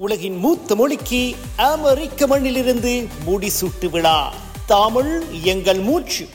உலகின் மூத்த மொழிக்கு அமெரிக்க மண்ணிலிருந்து முடிசூட்டு விழா. தமிழ் எங்கள் மூச்சு.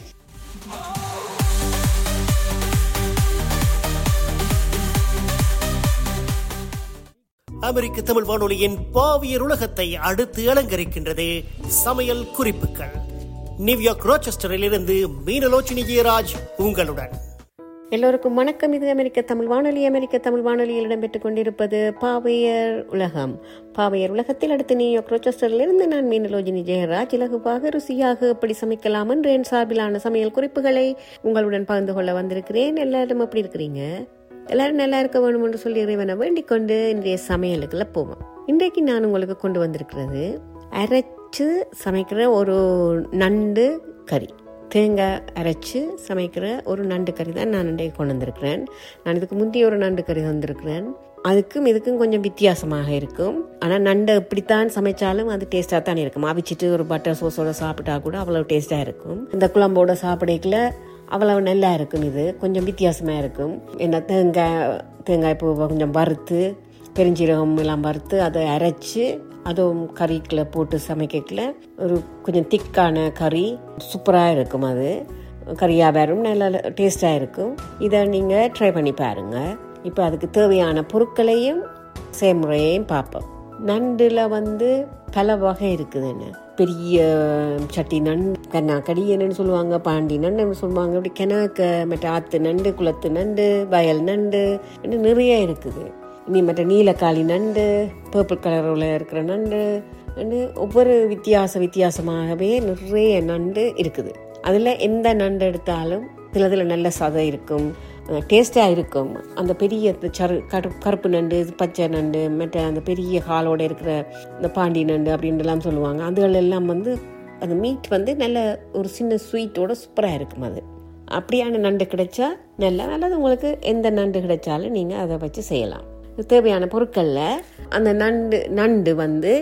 அமெரிக்க தமிழ் வானொலியின் பாவியர் உலகத்தை அடுத்து அலங்கரிக்கின்றது சமையல் குறிப்புகள். நியூயார்க் ரோச்செஸ்டரில் இருந்து மீனலோச்சினி ஜெயராஜ் உங்களுடன். எல்லோருக்கும் வணக்கம். இது அமெரிக்க தமிழ் வானொலி. அமெரிக்க தமிழ் வானொலியில் இடம்பெற்றுக் கொண்டிருப்பது பாவையர் உலகம். பாவையர் உலகத்தில் அடுத்து நியூயார்க் ரோச்செஸ்டரில் இருந்து நான் மீனலோச்சினி ஜெயராஜ் இலகுவாக ருசியாக எப்படி சமைக்கலாம் என்று என் சார்பிலான சமையல் குறிப்புகளை உங்களுடன் பகிர்ந்து கொள்ள வந்திருக்கிறேன். எல்லாரும் எப்படி இருக்கிறீங்க? எல்லாரும் நல்லா இருக்க வேணும் என்று சொல்லி இறைவனை வேண்டிக் கொண்டு இன்றைய சமையலுக்குள்ள போவோம். இன்றைக்கு நான் உங்களுக்கு கொண்டு வந்திருக்கிறது அரைச்சு சமைக்கிற ஒரு நண்டு கறி. தேங்காய் அரைச்சு சமைக்கிற ஒரு நண்டு கறி தான் நான் இன்றைக்கு கொண்டு வந்திருக்கிறேன். நான் இதுக்கு முந்தைய ஒரு நண்டு கறி வந்திருக்கிறேன். அதுக்கும் இதுக்கும் கொஞ்சம் வித்தியாசமாக இருக்கும். ஆனால் நண்டை எப்படித்தான் சமைச்சாலும் அது டேஸ்டாக தான் இருக்கும். அவிச்சிட்டு ஒரு பட்டர் சோஸோட சாப்பிட்டா கூட அவ்வளவு டேஸ்டாக இருக்கும். இந்த குழம்போட சாப்பிடல அவ்வளவு நல்லா இருக்கும். இது கொஞ்சம் வித்தியாசமாக இருக்கும். என்ன தேங்காய் பூவை கொஞ்சம் வறுத்து பெருஞ்சீரகம் எல்லாம் வறுத்து அதை அரைச்சி அதுவும் கறிக்குள்ள போட்டு சமைக்கல ஒரு கொஞ்சம் திக்கான கறி சூப்பராக இருக்கும். அது கறியாக வரும், நல்லா டேஸ்டாக இருக்கும். இதை நீங்கள் ட்ரை பண்ணி பாருங்கள். இப்போ அதுக்கு தேவையான பொருட்களையும் செய்முறையையும் பார்ப்போம். நண்டில் பல வகை இருக்குதுன்னு. பெரிய சட்டி நண்டு, கண்ணாக்கடி என்னன்னு சொல்லுவாங்க, பாண்டி நண்டுன்னு சொல்லுவாங்க, இப்படி கிணக்க மற்ற ஆத்து நண்டு, குளத்து நண்டு, வயல் நண்டு நிறைய இருக்குது. இனி மற்ற நீலக்காளி நண்டு, பர்பிள் கலரில் இருக்கிற நண்டு, ஒவ்வொரு வித்தியாசமாகவே நிறைய நண்டு இருக்குது. அதில் எந்த நண்டு எடுத்தாலும் சிலதில் நல்ல சதை இருக்கும், டேஸ்டாக இருக்கும். அந்த பெரிய கருப்பு நண்டு, பச்சை நண்டு, மற்ற அந்த பெரிய காலோட இருக்கிற இந்த பாண்டி நண்டு அப்படின்லாம் சொல்லுவாங்க. அதுகள் எல்லாம் அந்த மீட் நல்ல ஒரு சின்ன ஸ்வீட்டோட சூப்பராக இருக்கும். அது அப்படியான நண்டு கிடைச்சா நல்லது. உங்களுக்கு எந்த நண்டு கிடைச்சாலும் நீங்கள் அதை வச்சு செய்யலாம். தேவையான பொருட்களில் அந்த நண்டு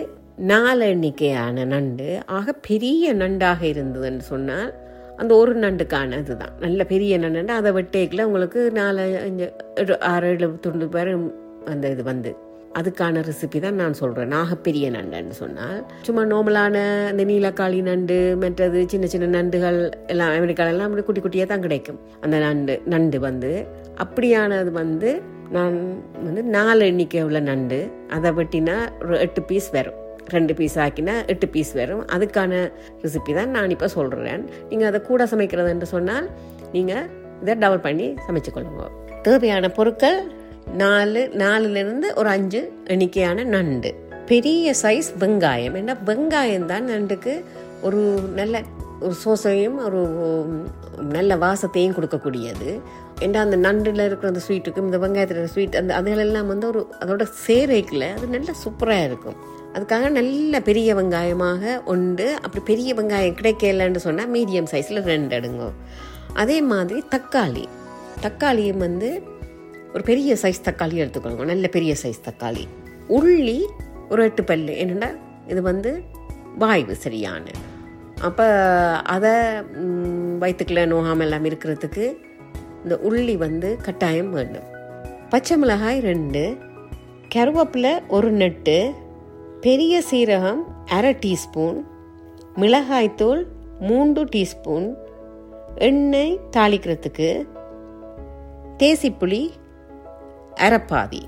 4 எண்ணிக்கையான நண்டு. ஆக பெரிய நண்டாக இருந்ததுன்னு சொன்னால் அந்த ஒரு நண்டுக்கான இதுதான் நல்ல பெரிய நண்டு. அதை வெட்டேக்கில் உங்களுக்கு 4, 5, 6, 7 துண்டு பேர் அந்த இது அதுக்கான ரெசிபி தான் நான் சொல்கிறேன். நாகப்பெரிய நண்டுன்னு சொன்னால் சும்மா நார்மலான அந்த நீலக்காளி நண்டு, மற்றது சின்ன சின்ன நண்டுகள் எல்லாம் அமெரிக்காலெல்லாம் அப்படி குட்டி குட்டியாக தான் கிடைக்கும். அந்த நண்டு அப்படியானது நான் 4 எண்ணிக்கை உள்ள நண்டு. அதை வெட்டினா ஒரு 8 பீஸ் வரும். 2 பீஸ் ஆக்கினா 8 பீஸ் வரும். அதுக்கான ரெசிபி தான் நான் இப்போ சொல்கிறேன். நீங்கள் அதை கூட சமைக்கிறதுன்னு சொன்னால் நீங்கள் இதை டபுள் பண்ணி சமைச்சுக்கொள்ளுங்க. தேவையான பொருட்கள் 4லேருந்து ஒரு 5 எண்ணிக்கையான நண்டு. பெரிய சைஸ் வெங்காயம். ஏன்னா வெங்காயம் தான் நண்டுக்கு ஒரு நல்ல ஒரு சோசையும் ஒரு நல்ல வாசத்தையும் கொடுக்கக்கூடியது. ஏன்னா அந்த நண்டில் இருக்கிற அந்த ஸ்வீட்டுக்கும் இந்த வெங்காயத்தில் ஸ்வீட் அதுகளெல்லாம் ஒரு அதோட சேரைக்கில் அது நல்ல சூப்பராக இருக்கும். அதுக்காக நல்ல பெரிய வெங்காயமாக உண்டு. அப்படி பெரிய வெங்காயம் கிடைக்கலன்னு சொன்னால் மீடியம் சைஸில் 2 எடுங்க. அதே மாதிரி தக்காளியும் ஒரு பெரிய சைஸ் தக்காளி எடுத்துக்கொள்ளுங்க, நல்ல பெரிய சைஸ் தக்காளி. உள்ளி ஒரு 8 பல்லு. என்னென்னா இது வாய்வு சரியான. அப்போ அதை வயிற்றுக்குள்ள நோகாமல் எல்லாம் இருக்கிறதுக்கு இந்த உள்ளி கட்டாயம் வேண்டும். பச்சை மிளகாய் 2, கருவேப்பிலை 1 நெட்டு, பெரிய சீரகம் 1/2 டீஸ்பூன், மிளகாய்த்தூள் 3 டீஸ்பூன், எண்ணெய் தாளிக்கிறதுக்கு, தேசிப்புளி அரைப்பாதி,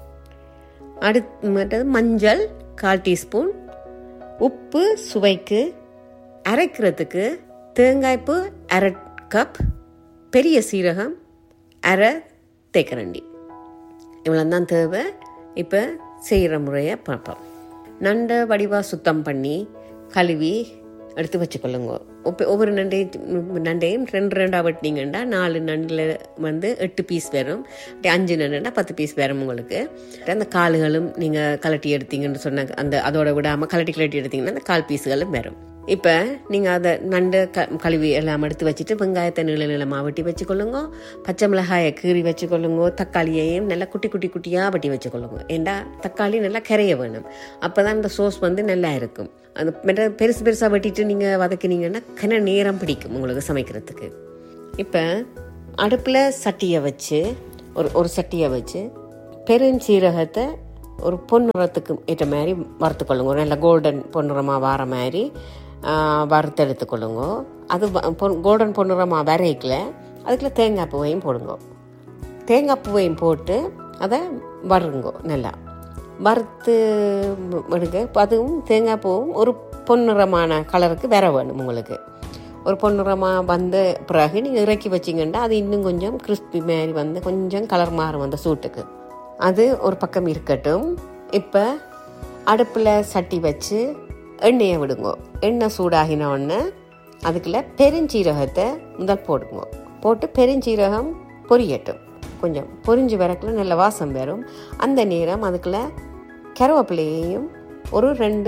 மற்றது மஞ்சள் 1/4 டீஸ்பூன், உப்பு சுவைக்கு, அரைக்கிறதுக்கு தேங்காய்ப்பு 1/2 கப், பெரிய சீரகம் 1/2 தேக்கரண்டி. இவ்வளோ தான் தேவை. இப்போ செய்கிற முறையை பார்ப்போம். நண்டை வடிவாக சுத்தம் பண்ணி கழுவி எடுத்து வச்சுக்கொள்ளுங்க. ஒவ்வொரு நண்டையும் 2 வெட்டினீங்கன்னா 4 நண்டில் 8 பீஸ் வரும். 5 நண்டுன்னா 10 பீஸ் வரும் உங்களுக்கு. அந்த கால்களும் நீங்கள் கலட்டி எடுத்தீங்கன்னு சொன்ன அதோட விடாமல் கலட்டி எடுத்தீங்கன்னா அந்த 1/4 பீஸுகளும் வரும். இப்போ நீங்கள் அதை நண்டு கழுவி எல்லாம் எடுத்து வச்சுட்டு வெங்காயத்தை நீளமாக வெட்டி வச்சுக்கொள்ளுங்க. பச்சை மிளகாயை கீறி வச்சுக்கொள்ளுங்க. தக்காளியையும் நல்லா குட்டியாக வெட்டி வச்சுக்கொள்ளுங்க. ஏண்டா தக்காளி நல்லா கரைய வேணும். அப்போ தான் இந்த சோஸ் நல்லா இருக்கும். அது பெருசாக வெட்டிட்டு நீங்கள் வதக்கினீங்கன்னா கன நேரம் பிடிக்கும் உங்களுக்கு சமைக்கிறதுக்கு. இப்போ அடுப்பில் சட்டியை வச்சு ஒரு சட்டியை வச்சு பெருஞ்சீரகத்தை ஒரு பொன்னிறத்துக்கு ஏற்ற மாதிரி வறுத்துக்கொள்ளுங்க. ஒரு நல்ல கோல்டன் பொன்னிறமாக வர மாதிரி வறுத்து எடுத்துக்கொள்ளுங்க. அது கோல்டன் பொன்னிறமாக வரைக்கல அதுக்குள்ள தேங்காய் பூவையும் போடுங்க. தேங்காய் பூவையும் போட்டு அதை வறுங்க. நல்லா வறுத்து எடுங்க. அதுவும் தேங்காய் பூவும் ஒரு பொன்னிறமான கலருக்கு வேற வேணும். உங்களுக்கு ஒரு பொன்னிறமாக வந்த பிறகு நீங்கள் இறக்கி வச்சிங்கன்னா அது இன்னும் கொஞ்சம் கிறிஸ்பி மாதிரி வந்து கொஞ்சம் கலர் மாறும் அந்த சூட்டுக்கு. அது ஒரு பக்கம் இருக்கட்டும். இப்போ அடுப்பில் சட்டி வச்சு எண்ணெயை விடுங்க. எண்ணெய் சூடாகின உடனே அதுக்குள்ள பெருஞ்சீரகத்தை முதல் போடுங்க. போட்டு பெருஞ்சீரகம் பொரியட்டும். கொஞ்சம் பொரிஞ்சு வரக்குள்ள நல்ல வாசம் வரும். அந்த நேரம் அதுக்குள்ள கருவேப்பிலையையும் ஒரு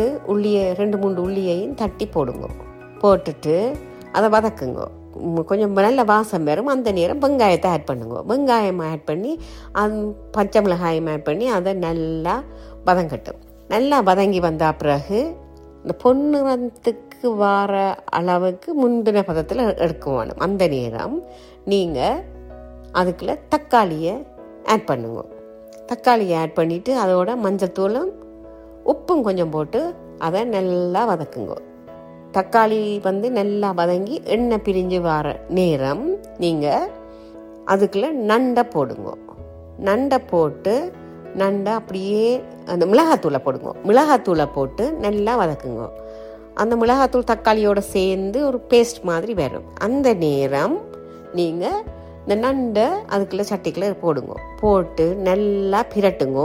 2-3 உள்ளியையும் தட்டி போடுங்க. போட்டுட்டு அதை வதக்குங்க. கொஞ்சம் நல்ல வாசம் வரும். அந்த நேரம் வெங்காயத்தை ஆட் பண்ணுங்க. வெங்காயம் ஆட் பண்ணி பச்சை மிளகாயம் ஆட் பண்ணி அதை நல்லா வதங்கட்டும். நல்லா வதங்கி வந்த பிறகு இந்த பொன்னிறத்துக்கு வர அளவுக்கு முந்தின பதத்தில் எடுக்க வேணும். அந்த நேரம் நீங்கள் அதுக்குள்ள தக்காளியை ஆட் பண்ணுங்க. தக்காளியை ஆட் பண்ணிவிட்டு அதோட மஞ்சத்தூளும் உப்பும் கொஞ்சம் போட்டு அதை நல்லா வதக்குங்க. தக்காளி வந்து நல்லா வதங்கி எண்ணெய் பிரிஞ்சு வர நேரம் நீங்கள் அதுக்குள்ள நண்டை போடுங்க. நண்டை போட்டு நண்டை அப்படியே அந்த மிளகாத்தூளை போடுங்க. மிளகாத்தூளை போட்டு நல்லா வதக்குங்க. அந்த மிளகாத்தூள் தக்காளியோடு சேர்ந்து ஒரு பேஸ்ட் மாதிரி வரும். அந்த நேரம் நீங்கள் இந்த நண்டை அதுக்குள்ளே சட்டிக்குள்ளே போடுங்க. போட்டு நல்லா பிரட்டுங்க.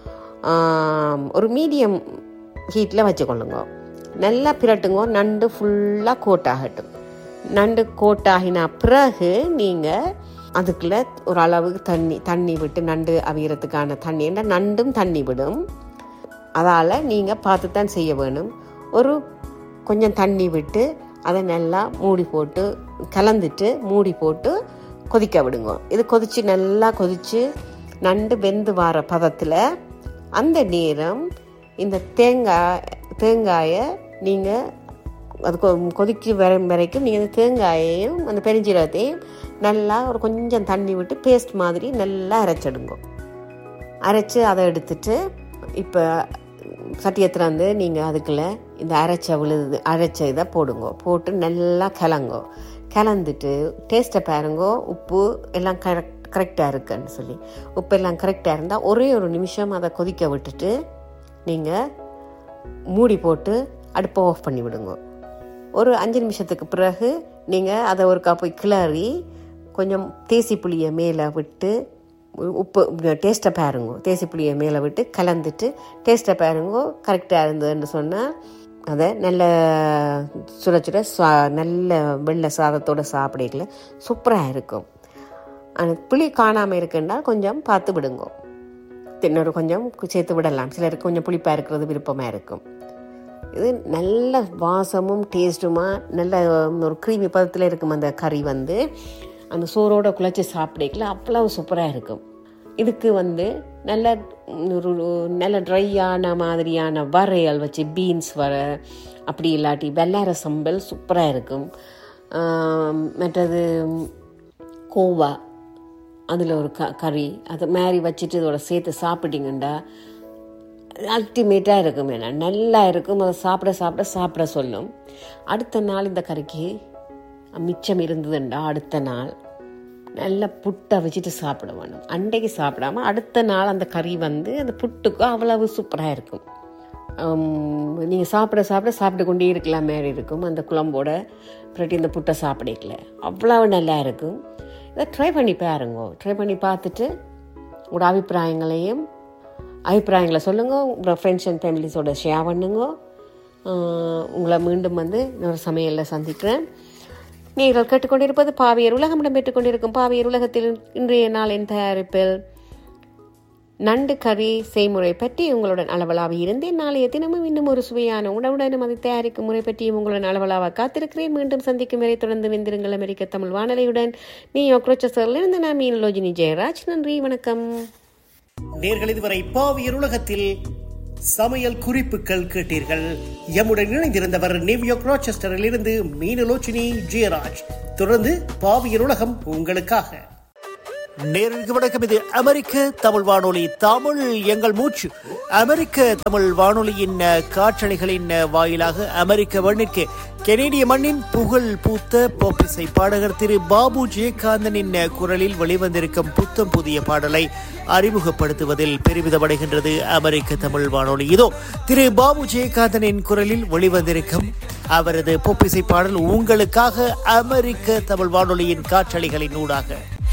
ஒரு மீடியம் ஹீட்டில் வச்சுக்கொள்ளுங்க. நல்லா பிரட்டுங்க. நண்டு ஃபுல்லாக கோட்டாகட்டும். நண்டு கோட்டாகின பிறகு நீங்கள் அதுக்குள்ளே ஒரு அளவுக்கு தண்ணி விட்டு நண்டு அவியறதுக்கான தண்ணி என்ன நண்டும் தண்ணி விடும். அதால் நீங்கள் பார்த்து தான் செய்ய வேணும். ஒரு கொஞ்சம் தண்ணி விட்டு அதை நல்லா மூடி போட்டு கலந்துட்டு மூடி போட்டு கொதிக்க விடுங்க. இது கொதித்து நல்லா கொதித்து நண்டு வெந்து வர பதத்தில் அந்த நேரம் இந்த தேங்காயை நீங்கள் அது கொதிக்க வரைக்கும் நீங்கள் அந்த தேங்காயையும் அந்த பெருஞ்சீரகத்தையும் நல்லா ஒரு கொஞ்சம் தண்ணி விட்டு பேஸ்ட் மாதிரி நல்லா அரைச்சிடுங்க. அரைச்சி அதை எடுத்துட்டு இப்போ சட்டியத்தில் வந்து நீங்கள் அதுக்குள்ளே இந்த அரைச்ச இதை போடுங்க. போட்டு நல்லா கலந்துட்டு டேஸ்ட்டை பாருங்க. உப்பு எல்லாம் கரெக்டாக இருக்குன்னு சொல்லி உப்பு எல்லாம் கரெக்டாக இருந்தால் ஒரே ஒரு நிமிஷம் அதை கொதிக்க விட்டுட்டு நீங்கள் மூடி போட்டு அடுப்பை ஆஃப் பண்ணி விடுங்க. ஒரு 5 நிமிஷத்துக்கு பிறகு நீங்கள் அதை ஒரு போய் கிளறி கொஞ்சம் தேசி புளியை மேலே விட்டு உப்பு டேஸ்ட்டை பாருங்க. தேசி புளியை மேலே விட்டு கலந்துட்டு டேஸ்ட்டை பாருங்க. கரெக்டாக இருந்ததுன்னு சொன்னால் அதை நல்ல சுட நல்ல வெள்ளை சாதத்தோடு சாப்பிடல சூப்பராக இருக்கும். அந்த புளி காணாமல் இருக்குன்னா கொஞ்சம் பார்த்து விடுங்க. இன்னொரு கொஞ்சம் சேர்த்து விடலாம். சிலருக்கு கொஞ்சம் புளிப்பாக இருக்கிறது விருப்பமாக இருக்கும். இது நல்ல வாசமும் டேஸ்ட்டுமா நல்ல ஒரு க்ரீமி பதத்தில் இருக்கும். அந்த கறி வந்து அந்த சோறோட குழச்சி சாப்பிடல அவ்வளவு சூப்பராக இருக்கும். இதுக்கு வந்து நல்ல ட்ரையான மாதிரியான வரையால் வச்சு பீன்ஸ் அப்படி இல்லாட்டி வெள்ளார சம்பல் சூப்பராக இருக்கும். மற்றது கோவா அதில் ஒரு கறி அது மாதிரி வச்சுட்டு இதோட சேர்த்து சாப்பிட்டீங்கண்டா அல்டிமேட்டாக இருக்கும். ஏன்னா நல்லா இருக்கும். அதை சாப்பிட சொல்லும். அடுத்த நாள் இந்த கறிக்கு மிச்சம் இருந்ததுண்டா அடுத்த நாள் நல்லா புட்டை வச்சுட்டு சாப்பிட வேணும். அன்றைக்கு சாப்பிடாம அடுத்த நாள் அந்த கறி வந்து அந்த புட்டுக்கும் அவ்வளவு சூப்பராக இருக்கும். நீங்கள் சாப்பிட்டு கொண்டே இருக்கலாம் மாதிரி இருக்கும். அந்த குழம்போட புரட்டி இந்த புட்டை சாப்பிடல அவ்வளவு நல்லா இருக்கும். இதை ட்ரை பண்ணி பாருங்க. ட்ரை பண்ணி பார்த்துட்டு உங்களோட அபிப்பிராயங்களை சொல்லுங்கள். உங்களோட ஃப்ரெண்ட்ஸ் அண்ட் ஃபேமிலிஸோட ஷேர் பண்ணுங்க. உங்களை மீண்டும் வந்து இன்னொரு சமையலில் சந்திக்கிறேன். நீங்கள் கேட்டுக்கொண்டிருப்பது பாவியர் உலகம் இடம்பெற்றுக் கொண்டிருக்கும் பாவியர் உலகத்தில் இன்றைய நாளின் தயாரிப்பில் நண்டு கறி செய்முறை பற்றி உங்களுடன் அளவலாக இருந்தேன். நாளைய தினமும் இன்னும் ஒரு சுவையான உணவுடனும் அதை தயாரிக்கும் முறை பற்றியும் உங்களுடன் அளவலாக காத்திருக்கிறேன். மீண்டும் சந்திக்கும் வரை தொடர்ந்து வெந்திருங்கள். அமெரிக்க தமிழ் வானொலியுடன் நியூயார்க் ரோச்செஸ்டரிலிருந்து நான் மீனலோஜினி ஜெயராஜ். நன்றி, வணக்கம். நேர்கள் இதுவரை பாவியர் உலகத்தில் சமையல் குறிப்புகள் கேட்டீர்கள். எம்முடன் இணைந்திருந்தவர் நியூயார்க் ரோச்செஸ்டரில் இருந்து மீனலோச்சினி ஜெயராஜ். தொடர்ந்து பாவியர் உலகம் உங்களுக்காக. நேருக்கு வணக்கம். இது அமெரிக்க தமிழ் வானொலி, தமிழ் எங்கள் மூச்சு. அமெரிக்க தமிழ் வானொலியின் காற்றலைகளின் வாயிலாக அமெரிக்க மண்ணிற்கு, கெனேடிய மண்ணின் புகழ் பூத்த பாப் இசை பாடகர் திரு பாபு ஜெயகாந்தனின் குரலில் வெளிவந்திருக்கும் புத்தம் புதிய பாடலை அறிமுகப்படுத்துவதில் பெருமிதமடைகின்றது அமெரிக்க தமிழ் வானொலி. இதோ திரு பாபு ஜெயகாந்தனின் குரலில் வெளிவந்திருக்கும் அவரது பாப் இசை பாடல் உங்களுக்காக அமெரிக்க தமிழ் வானொலியின் காற்றலைகளின் ஊடாக.